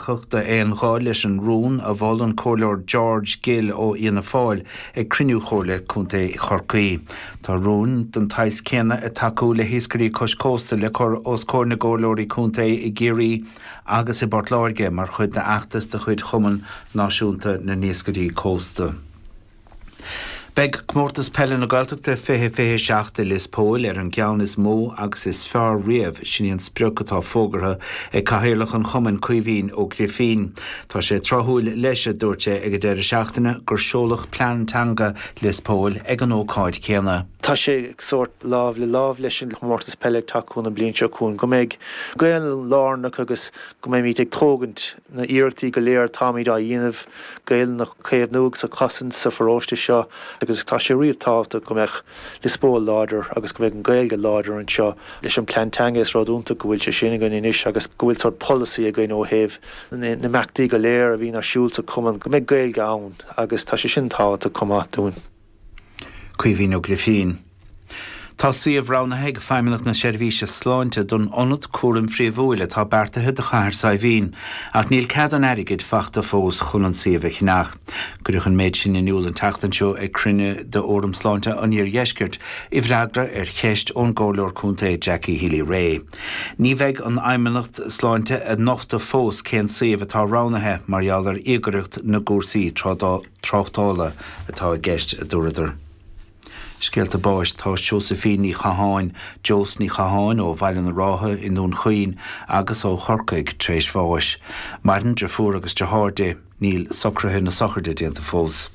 Gach de éon gáil leis an rún a bhol an cóirleor George Gill ó Iana Fáil ag crinniú chóirle chunta i Chorcaí. Tá rún den tais céanna a takeú le hiascarí coscósta le chur os cóir na gcóirleoirí chunta i Géirí agus i Bortláirge mar chuid na achtas de chuid chuman náisiúnta na níoscarí cósta. Beg gmórtas pellin na Gaeltachta fiche seachta Lispóil an ceann is mó agus is fearr riamh sin an spreogatá fógartha ag cathaoirleach an chumann cuimhín ó Clifín. Tá sé trothúil leis a dúirte ag deir seachtaine gur seolach pleantanga Lispóil ag an ócáid céanna. Tá sé sort láh leis an gmórtas pellig taún an blin seún go méid gail lánach agus go mé míid ag tógant na iirtaí go léir táid a dhéanamh gail na chéamh nuach sa casan sa forráiste seo agus tá sé riomhtáta go meich Lispóil láidir agus go méid an gailge láidir an seo leis an plantanga is ráúnta go bhfuil sé sinna gan inis agus go bhfuil sort policy a gin óhéh na meachtaí go léir a bhín ar siúlta cuman go méid gailge ann agus tá sé sin táta comá dún. Cuimhín ó Clifín. Tá suíomh ránathe go feimimeach na seirbhíse sláinte don ionad cuarim phríomhúile tá beartathe de chathir saibhín, ach níl cead an airigid fachta fós chun an suíomh nach. Gurich an méid sin inúil an tachtan seo ag crinne de óram sláinte an íor dheisceart i bhreagra ar cheist ón ggóirleoir cúnta Jackie Healy-Rae. Ní bheidh an aimimeacht sláinte a nochta fós cén suíomh atá ránathe margheallar íogareacht na gúrsaí tráchtála atá a gceist a dúradar. Scialta báis tá Josephine ní Chaháin, Jos ní Chaháin ó bhaile na rátha in nún chuoin agus ó Chorcaig tréis bháis. Marin de fuair agus de háde níl socrathe na socrde déanta fós.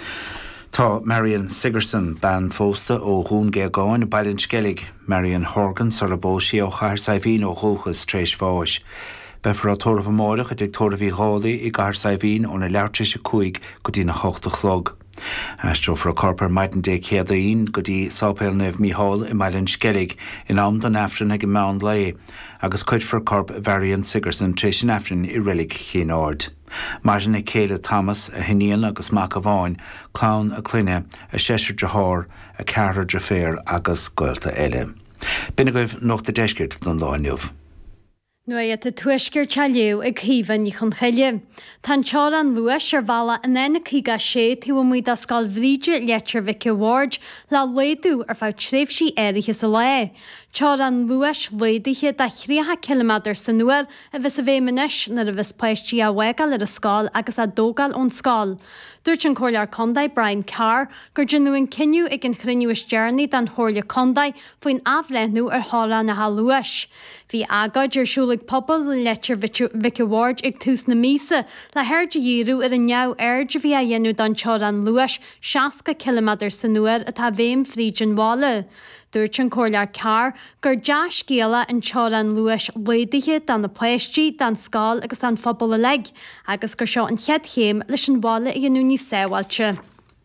Tá Marion Sigerson ban fósta ó Rún Géagáin a bailinn skellig, Marion Horgan sar a bóisi ó chathir saibhín ó Chóchas tréis bháis. Befar á tóra bhamórach a dig tóra bhí hálaí i gcathair saibhín ó na leirtrise cuaig go dtí na 8 chlog. Astro for a corpor maidin de céadaín go dtí sápéil nef Mícheál i mailinn skellig in am don afrin ag Mount Lay agus cuid for corp Marion Sigerson tréis an afrin i rilig chin ord. Martin ag Céile Thomas a hiníon agus mac a bháin, clán a cluine, a séisir de háir, a cearthar de fér agus goilta eile. Bina goibh nochta deisgirt don láinniuh. Nuair a tuisgur tealiú ag híhan í chun cheile. Tá tear an luas ar bhela in éna chuige sé tú muid a sáil bhríide letir Vicky Ward le léadú ar fáid tréimhsí éirichas a le. Tear an luas léadaithe de 3 km san nuair a bheits a bhéimiis na a bheits páistí a bhhagáil ar a scáil agus a dógáil ón scáil. Dúirt an cóirlear Condaid Brian Carr gur genúin ciniú ag an chruinniúis dearnaí den chóirle Condaid faoin afreithnú ar hála na luas. Bhí agad ar siúlaigh pobl le letir Vicky Ward ag tús na mísa le heirde díú ar an neamh airde bhí a dhéanú don tear an luas 60 km san nuair atá bhéim frídin bhála. Dúirt an cóirlear Carr gur deas céala an tear an luas léadaithe dan na páistí dan scáil agus an phobal a leig, agus gur seo an chead chéim leis an bhála i ghnú ní sáhailte.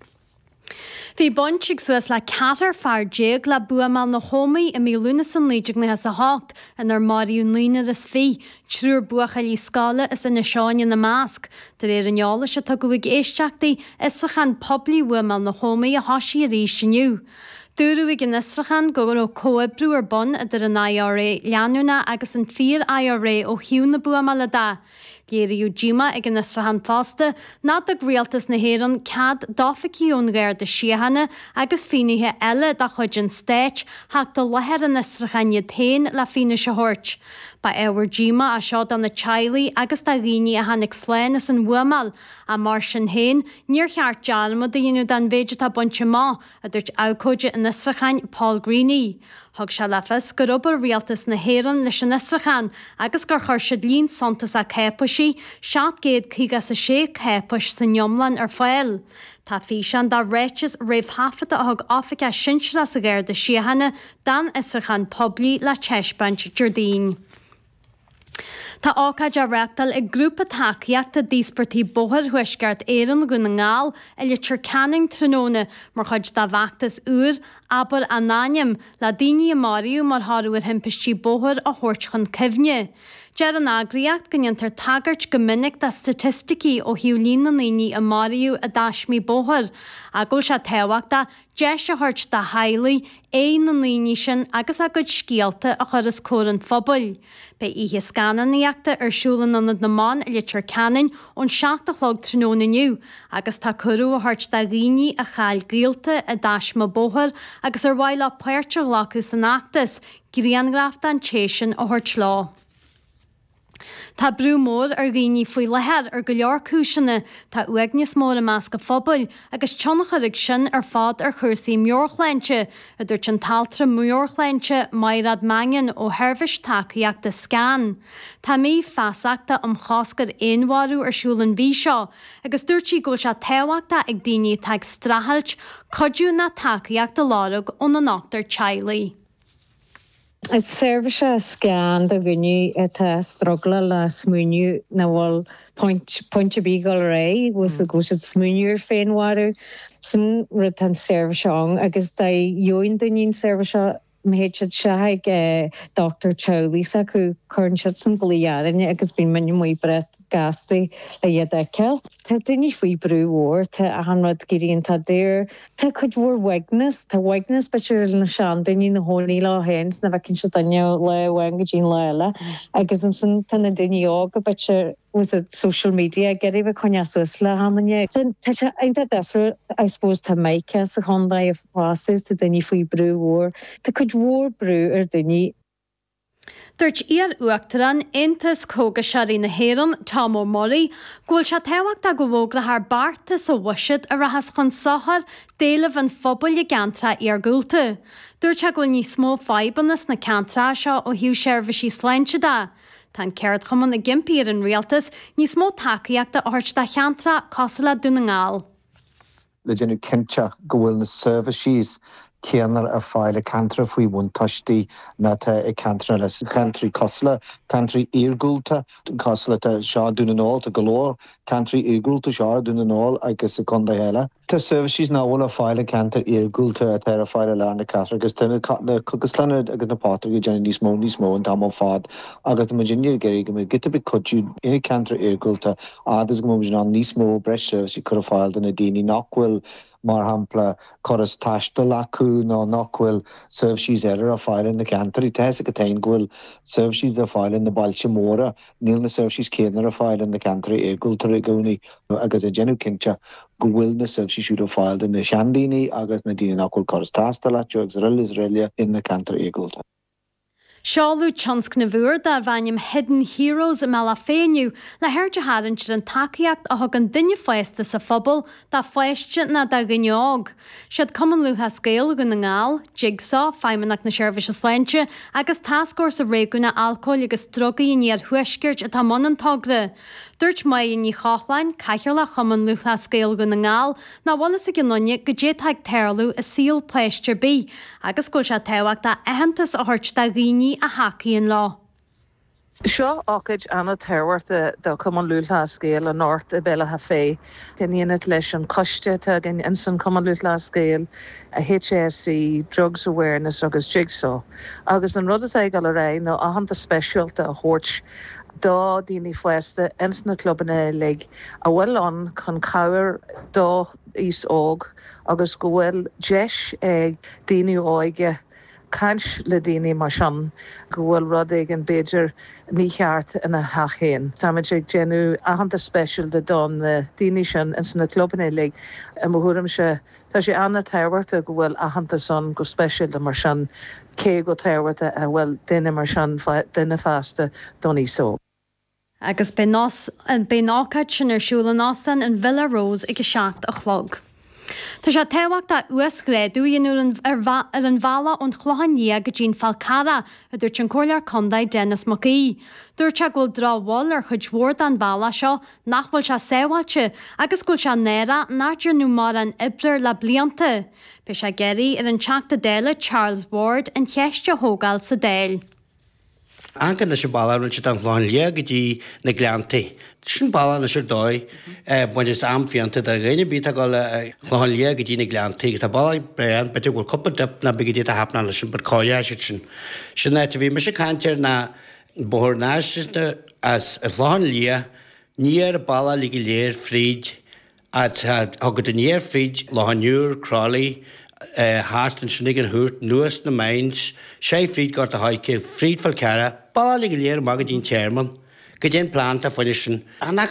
Bhí buint ag suas le catar fear déag le buamal na hómaí i mílúna san líideag na a hácht in ar maríún líine is fí, trúr buacha lí scála is ina seáin na másc, de réir an neála se tu go bhig éisteachtaí is sa chan poblí buamal na hómaí a thosaí a ríis sinniu. Dúrú ag an Israchan go gur ó cóibrú ar bon idir an IRA leanúna agus an 4 IRA ó hiún na buamal a da. Léiríú Dima ag an Israchan fásta ná ag rialtas na héan cad dáfaíún ghair de sihanna agus finithe eile da chuid an stéit heach do lehead an Israchan tain le fine se hort. Ba éhar Dima a seo an na Chailí agus da riine a hanig sléin is an bhuamal a mar sin héin níor cheart dealma de dhéanú den bhéidir tá bunte má a dúirt ácóide in Israchan Paul Greeny. Thug se lefas go obair rialtas na héan leis an Israchan agus gur chuir siad líon santas a cépaisí 750 cépais san Jomlan ar fáil. Tá físean dá réitis raibh hafata a thug áfaice sinse a ggéir de sihanna dan Israchan poblí le teisbant Jordín. Tá ácaid a reachtal ag grúpa takeíocht a díospartí bóthir thuisceart éan go na ngáil a litir canning tróna mar chuid dá bhaachtas úr aber a náim le daoine a mariú mar háúir himpistí bóthir a thuirt chun cimhne. Dear an agriacht gyniontar tagart gominnic da statistici o hiwlín na líní a Mariú a dasmi bóhar, agul se tewaachta Jesh a hort da haili ein na líní sin agus a good scialta a churas córan phobal. Be ihe scannaíachta siúlan anad na man a litir canin ón 7 chlog tróna nniu, agus tá curú a hort da líní a chail gíalta a dasma bóhar agus bhaile puirte lacus san achtas, gríangrafta an téisian a hort lá. Tá brú mór ghaoine faoi lethir go leor cúiseanna tá uagníos mór a measca phobal agus tionacharig sin fad chuirsaí meorchleinte a dúirt an taltra meorchleinte mairad mangan ó Hervis tacaíach de scan. Tá mí feasachta cháscar éonharú siúlan bhí seo, agus dúirtí go se tehaachta ag daoine teag strahailt codú na tacaíach de lárug ón an nachtar Chiley. Is service scan da gunni struggle la smúniu na wal point beagle ray was the goes smúniu féin water some return service on agus dai join the new service méid se Dr. Chowlisa chu chun goíaran agus bí miniu mui bret gasí le dhéiceil. Tá duine faoi brúhór tá a hanrad guríonn tá déir tá chud bhór weagnas tá weagnas be na sean daoine na hónaí lá hens na bheith cin se daine le bhain go dín leile agus an san tanna duine ága be was it social media geri be conyasus le hanne tá se einta defra I suppose tá meike sa Honda of passes to duine faoi brúhór tá chud bhór brú duine. Dúirt uachtaran intas cóga searí na héan Tom O'Murray, ghfuil se tehaachta go bhógra th barta sa bhuisead a rahas chun sothar déalamh an phobal i gantra gúlta. Dúirt se ghfuil níos mó faibannas na cantra seo ó hiú seirbhísí sláinte da. Tá ceart chuman na gimpíar an rialtas níos mó tacaíachta áirt da cheantra cosla dúna ngáil. Le déanú cinse go bhfuil na services céanar a fáil cantra faoi bhaintáistí na tá cantra leis cantrí cosla, cantrí iargúlta, cosla tá seo dúna nóil tá golóir, cantrí iargúlta seo dúna nóil agus a conda heile. Tá services ná bhfuil a fáil cantar iargúlta a tar a fáil le na catra agus tána chugus leanad agus na pátraí déanú níos mó an tam fad agus na Virginia geirí go mé gita be codú ina cantar iargúlta agus go mé ná níos mó breis service chu a fáil duna daoine nachhfuil mar hampla choras taistal acu nó nachhfuil services a fáil in na cantarí teise go tain ghfuil services a fáil in na bailte móra níl na services céanar a fáil in na cantarí iargúlta a gcónaí agus a déanú cinnte go bhfuil na services siúd a fáil in na seandaoine agus na daoine nachhfuil choras taistal acu agus Israelia in na cantarí iargúlta. Seáú tionsk na bhuair dar bhainnim hidden heroes a mela féiniu le heirde haint an takeíocht a thug an duine feiste sa phobal dá feiste na da gneog. Siad cuman lutha scéal go na ngáil, jigsaw, feimimeach na seirbhíse sláinte agus tascóir sa réúna alcóil agus drogaí níar thuiscirt a tá man an tagre. Dúirt mai in ní chachlein caiir le chuman lutha scéal go na ngáil na bhla sa gnonne go déthaag teirlú a síl pleistir bí agus go se tehaachta ahantas a thuirt da ghaoine a hacaíon lá. Seo ácaid anna teirhharta do cuman lútha scéal an áirt a bella ha fé gníanad leis an coiste tá gin insan cuman lútha scéal a HSC Drugs Awareness agus Jigsaw. Agus an rud atá gal a ré nó ahananta speisialta a thuirt dá daoine fuasta ins na clubanna le a bhfuil an chun cabhair dá os óg agus go bhfuil deis ag daoine áige cais le daoine mar sin go bhfuil rud ag an béidir ní cheart ina hachéin. Táid ag genú ahananta speisial de don daoine sin ins na clubanna le a mthúram se tá sé anna teirhharta go bhfuil ahananta son go speisial mar sin cé go teirhharta a bhfuil duine mar sin duine fásta don ísó. Agus bé nácaid sin siúla nástan an Villa Rose ag 7 a chlog. Tá sé tehaachta uasgréadú dhéanú ar an bhela ón chláhaní go dín falcara a dúirt an cóilear condaid Dennis Mackey. Dúirt se ghfuil dráhil ar chuid mhór an bhela seo nachhfuil se séhailte agus gúil se néra náidirnú mar an iblir le blianta. Bé se geirí ar an teachta déile Charles Ward an cheiste thógáil sa déil. Angan na se balla run an chláin le go dtí na gleantaí. Sin balla na se dóid buin is amfianta a réine bí go le chláin le go dtí na gleantaí, Tá balla brean bete bhfuil cuppa dip na bigidí a hapna lei sin bud cáile sin. Sin éit bhí me se caiintear na Bohor náiste as a bháin lia, níar a balla ligi léir fríd, agad a níar fríd lehanúr Crawley, hart an snig an húrt, nuas na mains, sé fríd gart a haike, fríd fel cara, balla ligi léir magad dín chairman, go dén planta fodisin.